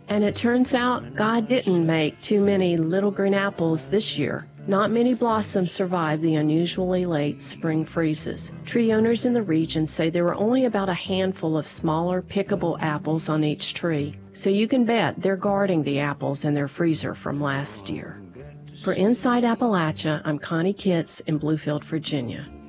And it turns out God didn't make too many little green apples this year. Not many blossoms survived the unusually late spring freezes. Tree owners in the region say there were only about a handful of smaller, pickable apples on each tree. So you can bet they're guarding the apples in their freezer from last year. For Inside Appalachia, I'm Connie Kitts in Bluefield, Virginia.